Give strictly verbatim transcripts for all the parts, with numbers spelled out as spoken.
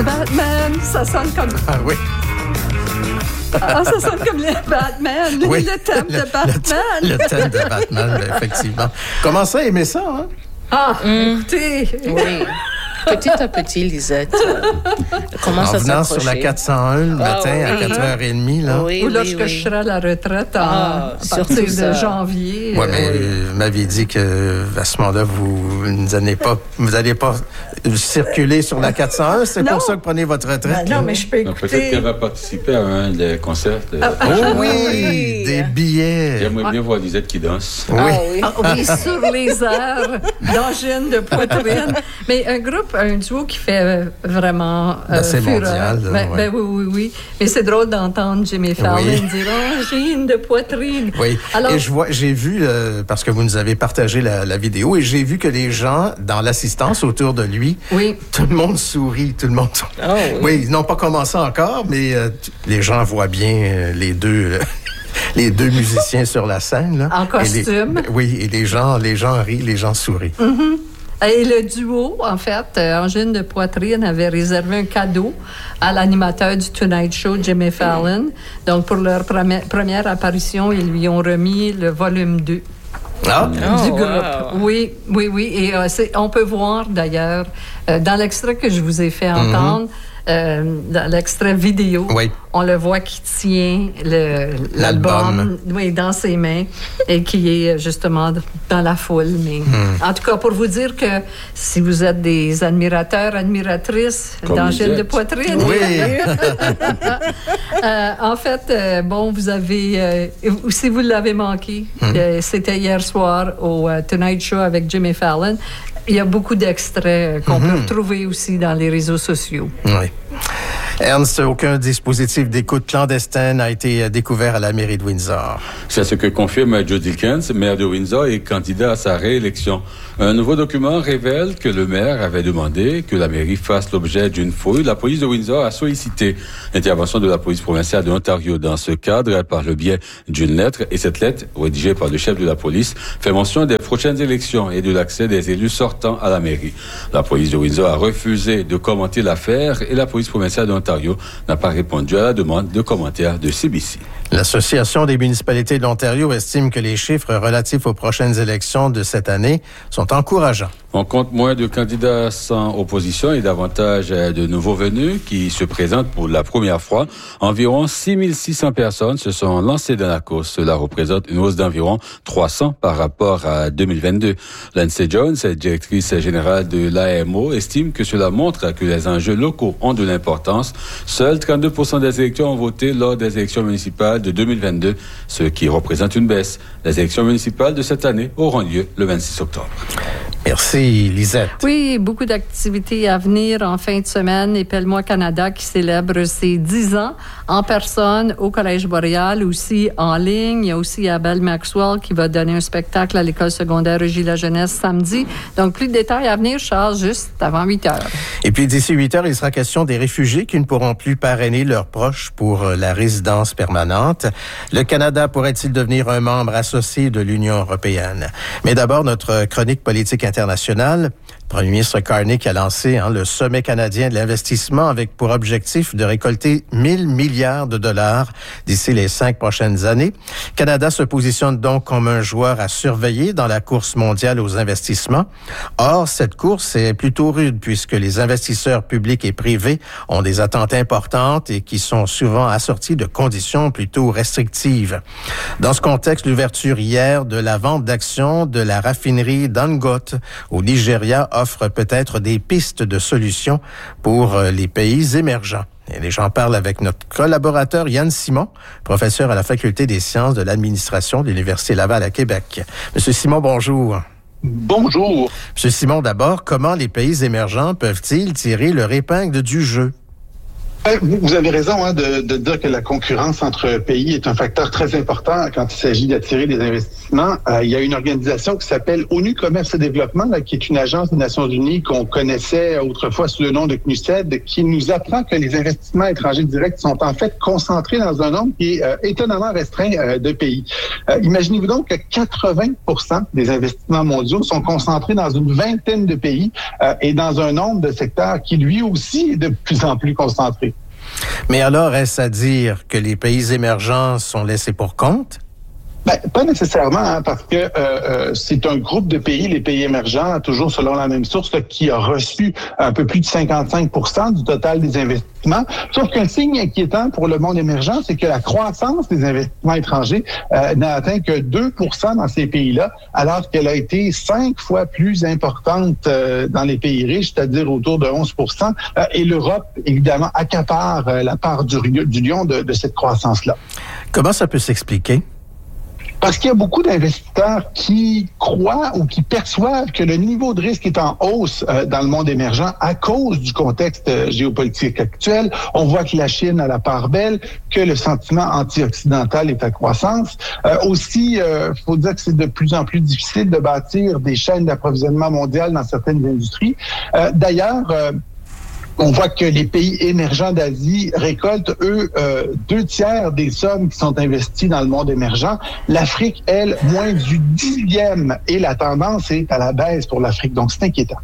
Batman, ça sonne comme... Ah oui. Ah, ça sonne comme les Batman. Oui, le thème le, de Batman. Le, le thème de Batman, effectivement. Comment ça, aimer ça, hein? Ah, Mm. écoutez... Oui. Petit à petit, Lisette euh, commence en à venant s'approcher. sur la quatre cent un le matin ah, oui. à quatre heures trente, là. Oui, Ou oui, lorsque oui. je serai à la retraite en, Ah, à surtout partir ça. de janvier. Oui, mais euh, vous m'aviez dit que à ce moment-là, vous n'allez pas, vous allez pas circuler sur la quatre cent un. C'est Non. pour ça que vous prenez votre retraite. ben non, mais je peux Donc, écouter... peut-être qu'elle va participer à un des concerts. De... Ah, Oh oui, oui. des billets. J'aimerais bien voir Lisette qui danse. Oui. Ah oui. Ah oui, sur les airs d'angine de poitrine. Mais un groupe, un duo qui fait euh, vraiment euh, Ben, c'est fureur. mondial, là, Ben, ouais. ben oui, oui, oui. Mais c'est drôle d'entendre Jimmy Fallon Oui. dire angine de poitrine. Oui. Alors, et je vois, j'ai vu, euh, parce que vous nous avez partagé la, la vidéo, et j'ai vu que les gens, dans l'assistance autour de lui, oui. tout le monde sourit, tout le monde. Ah oui. Oui, ils n'ont pas commencé encore, mais euh, t- les gens voient bien euh, les deux. euh, Les deux musiciens sur la scène. Là. En Et les- costume. oui, et les gens, les gens rient, les gens sourient. Et le duo, en fait, euh, Angine de poitrine avait réservé un cadeau à l'animateur du Tonight Show, Jimmy Fallon. Donc, pour leur premi- première apparition, ils lui ont remis le volume deux. Ah, Oh, du groupe. wow. Oui, oui, oui. Et euh, c'est, on peut voir d'ailleurs, euh, dans l'extrait que je vous ai fait entendre, euh, dans l'extrait vidéo, Oui. on le voit qui tient le, L'album. l'album oui, dans ses mains et qui est justement dans la foule. Mais en tout cas, pour vous dire que si vous êtes des admirateurs, admiratrices Comme d'Angine Lisette. de poitrine, Oui. euh, en fait, euh, bon, vous avez, euh, ou si vous l'avez manqué, euh, c'était hier soir au euh, Tonight Show avec Jimmy Fallon. Il y a beaucoup d'extraits euh, qu'on peut retrouver aussi dans les réseaux sociaux. oui. Ernst, aucun dispositif d'écoute clandestin n'a été euh, découvert à la mairie de Windsor. C'est ce que confirme Joe Dickens, maire de Windsor et candidat à sa réélection. Un nouveau document révèle que le maire avait demandé que la mairie fasse l'objet d'une fouille. La police de Windsor a sollicité l'intervention de la police provinciale de l'Ontario. Dans ce cadre, par le biais d'une lettre, et cette lettre, rédigée par le chef de la police, fait mention des prochaines élections et de l'accès des élus sortants à la mairie. La police de Windsor a refusé de commenter l'affaire et la police provinciale de l'Ontario n'a pas répondu à la demande de commentaires de C B C. L'Association des municipalités de l'Ontario estime que les chiffres relatifs aux prochaines élections de cette année sont encourageants. On compte moins de candidats sans opposition et davantage de nouveaux venus qui se présentent pour la première fois. Environ six mille six cents personnes se sont lancées dans la course. Cela représente une hausse d'environ trois cents par rapport à deux mille vingt-deux. Lindsay Jones, directrice générale de l'A M O, estime que cela montre que les enjeux locaux ont de l'importance. Seuls trente-deux pour cent des électeurs ont voté lors des élections municipales de deux mille vingt-deux, ce qui représente une baisse. Les élections municipales de cette année auront lieu le vingt-six octobre. Merci, Lisette. Oui, beaucoup d'activités à venir en fin de semaine. Épelle-moi Canada qui célèbre ses dix ans en personne au Collège Boréal, aussi en ligne. Il y a aussi Abel Maxwell qui va donner un spectacle à l'école secondaire Régis La Jeunesse samedi. Donc, plus de détails à venir, Charles, juste avant huit heures. Et puis, d'ici huit heures, il sera question des réfugiés qui ne pourront plus parrainer leurs proches pour euh, la résidence permanente. Le Canada pourrait-il devenir un membre associé de l'Union européenne? Mais d'abord, notre chronique politique internationale. Le premier ministre Carney qui a lancé hein, le sommet canadien de l'investissement avec pour objectif de récolter mille milliards de dollars d'ici les cinq prochaines années. Canada se positionne donc comme un joueur à surveiller dans la course mondiale aux investissements. Or, cette course est plutôt rude puisque les investisseurs publics et privés ont des attentes importantes et qui sont souvent assorties de conditions plutôt restrictives. Dans ce contexte, l'ouverture hier de la vente d'actions de la raffinerie Dangote au Nigeria offre peut-être des pistes de solutions pour les pays émergents. Et les gens parlent avec notre collaborateur Yann Simon, professeur à la Faculté des sciences de l'administration de l'Université Laval à Québec. Monsieur Simon, bonjour. Bonjour. Monsieur Simon, d'abord, comment les pays émergents peuvent-ils tirer leur épingle du jeu? Vous avez raison hein, de, de dire que la concurrence entre pays est un facteur très important quand il s'agit d'attirer des investissements. Euh, il y a une organisation qui s'appelle ONU Commerce et Développement, là, qui est une agence des Nations Unies qu'on connaissait autrefois sous le nom de C N U S E D, qui nous apprend que les investissements étrangers directs sont en fait concentrés dans un nombre qui est euh, étonnamment restreint euh, de pays. Euh, imaginez-vous donc que quatre-vingts pour cent des investissements mondiaux sont concentrés dans une vingtaine de pays euh, et dans un nombre de secteurs qui lui aussi est de plus en plus concentré. Mais alors, est-ce à dire que les pays émergents sont laissés pour compte? Ben, pas nécessairement, hein, parce que euh, euh, c'est un groupe de pays, les pays émergents, toujours selon la même source, là, qui a reçu un peu plus de cinquante-cinq pour cent du total des investissements. Sauf qu'un signe inquiétant pour le monde émergent, c'est que la croissance des investissements étrangers euh, n'a atteint que deux pour cent dans ces pays-là, alors qu'elle a été cinq fois plus importante euh, dans les pays riches, c'est-à-dire autour de onze pour cent. Euh, et l'Europe, évidemment, accapare euh, la part du, du lion de, de cette croissance-là. Comment ça peut s'expliquer? Parce qu'il y a beaucoup d'investisseurs qui croient ou qui perçoivent que le niveau de risque est en hausse euh, dans le monde émergent à cause du contexte euh, géopolitique actuel. On voit que la Chine a la part belle, que le sentiment anti-occidental est à croissance. Euh, aussi, il euh, faut dire que c'est de plus en plus difficile de bâtir des chaînes d'approvisionnement mondiales dans certaines industries. Euh, d'ailleurs, euh, on voit que les pays émergents d'Asie récoltent, eux, euh, deux tiers des sommes qui sont investies dans le monde émergent. L'Afrique, elle, moins du dixième. Et la tendance est à la baisse pour l'Afrique. Donc, c'est inquiétant.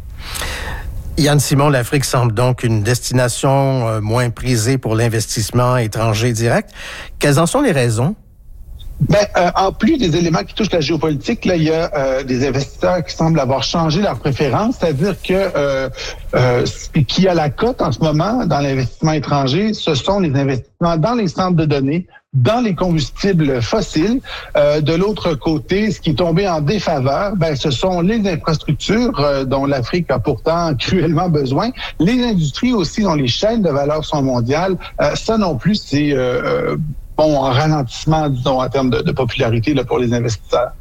Yann Simon, l'Afrique semble donc une destination euh, moins prisée pour l'investissement étranger direct. Quelles en sont les raisons? Ben, euh, en plus des éléments qui touchent la géopolitique, là, il y a euh, des investisseurs qui semblent avoir changé leur préférence, c'est-à-dire que euh, euh, ce qui a la cote en ce moment dans l'investissement étranger, ce sont les investissements dans les centres de données, dans les combustibles fossiles. Euh, de l'autre côté, ce qui est tombé en défaveur, ben, ce sont les infrastructures euh, dont l'Afrique a pourtant cruellement besoin, les industries aussi dont les chaînes de valeur sont mondiales. Euh, ça non plus, c'est euh, bon, en ralentissement, disons, en termes de, de popularité là, pour les investisseurs.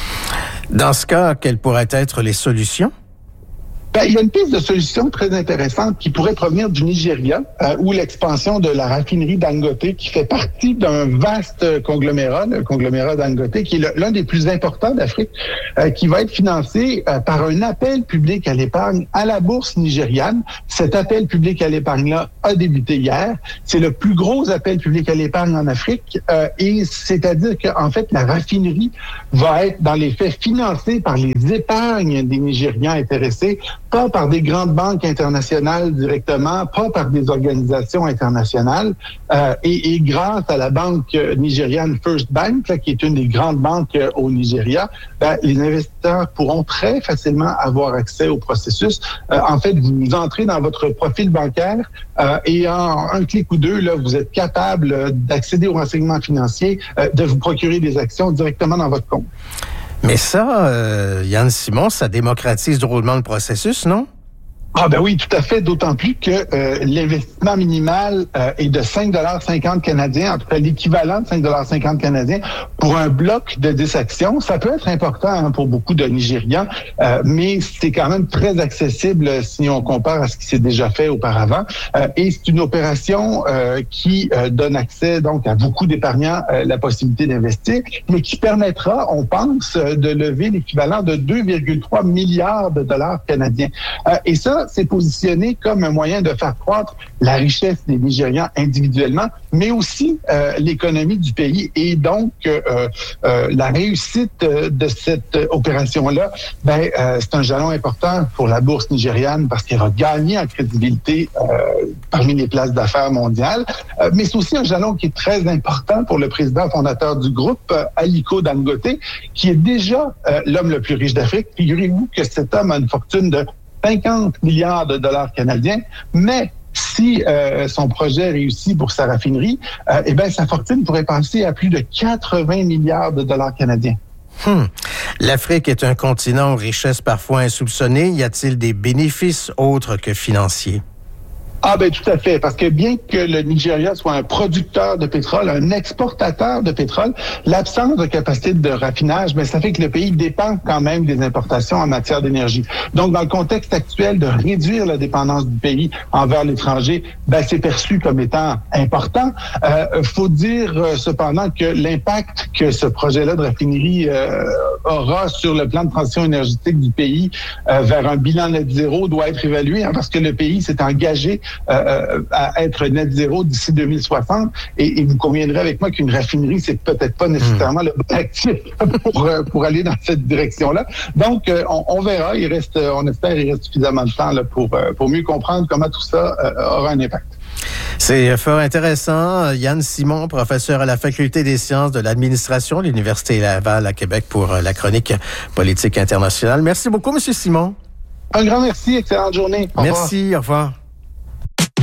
Dans ce cas, quelles pourraient être les solutions? Ben, il y a une piste de solution très intéressante qui pourrait provenir du Nigeria, euh, où l'expansion de la raffinerie Dangote, qui fait partie d'un vaste conglomérat, le conglomérat Dangote, qui est le, l'un des plus importants d'Afrique, euh, qui va être financé euh, par un appel public à l'épargne à la bourse nigériane. Cet appel public à l'épargne-là a débuté hier. C'est le plus gros appel public à l'épargne en Afrique, euh, et c'est-à-dire qu'en fait, la raffinerie va être, dans les faits, financée par les épargnes des Nigérians intéressés, pas par des grandes banques internationales directement, pas par des organisations internationales. Euh, et, et grâce à la banque nigériane First Bank, là, qui est une des grandes banques euh, au Nigeria, ben, les investisseurs pourront très facilement avoir accès au processus. Euh, en fait, vous entrez dans votre profil bancaire euh, et en un clic ou deux, là, vous êtes capable d'accéder aux renseignements financiers, euh, de vous procurer des actions directement dans votre compte. Mais ça, euh, Yann Simon, ça démocratise drôlement le processus, non? Ah ben oui, tout à fait, d'autant plus que euh, l'investissement minimal euh, est de cinq dollars cinquante canadiens, en tout cas l'équivalent de cinq dollars cinquante canadiens pour un bloc de dix actions. Ça peut être important hein, pour beaucoup de Nigérians, euh, mais c'est quand même très accessible si on compare à ce qui s'est déjà fait auparavant. Euh, et c'est une opération euh, qui euh, donne accès donc à beaucoup d'épargnants euh, la possibilité d'investir, mais qui permettra, on pense, de lever l'équivalent de deux virgule trois milliards de dollars canadiens. Euh, et ça, c'est positionné comme un moyen de faire croître la richesse des Nigérians individuellement, mais aussi euh, l'économie du pays. Et donc, euh, euh, la réussite de cette opération-là, ben, euh, c'est un jalon important pour la bourse nigériane parce qu'elle va gagner en crédibilité euh, parmi les places d'affaires mondiales. Euh, mais c'est aussi un jalon qui est très important pour le président fondateur du groupe, euh, Aliko Dangote, qui est déjà euh, l'homme le plus riche d'Afrique. Figurez-vous que cet homme a une fortune de cinquante milliards de dollars canadiens, mais si euh, son projet réussit pour sa raffinerie, euh, eh bien, sa fortune pourrait passer à plus de quatre-vingts milliards de dollars canadiens. Hmm. L'Afrique est un continent aux richesses parfois insoupçonnées. Y a-t-il des bénéfices autres que financiers? Ah ben tout à fait, parce que bien que le Nigeria soit un producteur de pétrole, un exportateur de pétrole, l'absence de capacité de raffinage, ben ça fait que le pays dépend quand même des importations en matière d'énergie. Donc dans le contexte actuel de réduire la dépendance du pays envers l'étranger, ben c'est perçu comme étant important. Euh, faut dire euh, cependant que l'impact que ce projet-là de raffinerie euh, aura sur le plan de transition énergétique du pays euh, vers un bilan net zéro doit être évalué, hein, parce que le pays s'est engagé Euh, à être net zéro d'ici deux mille soixante. Et, et vous conviendrez avec moi qu'une raffinerie, c'est peut-être pas nécessairement mmh. le bon actif pour, pour aller dans cette direction-là. Donc, euh, on, on verra. Il reste, on espère, il reste suffisamment de temps là, pour, pour mieux comprendre comment tout ça euh, aura un impact. C'est fort intéressant. Yann Simon, professeur à la Faculté des sciences de l'administration, l'Université Laval à Québec, pour la chronique politique internationale. Merci beaucoup, M. Simon. Un grand merci. Excellente journée. Au merci. Revoir. Au revoir.